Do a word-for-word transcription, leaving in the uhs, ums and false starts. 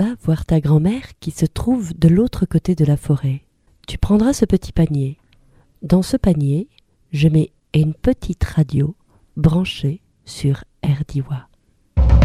vas voir ta grand-mère qui se trouve de l'autre côté de la forêt. Tu prendras ce petit panier. Dans ce panier, je mets une petite radio branchée sur R D I W A.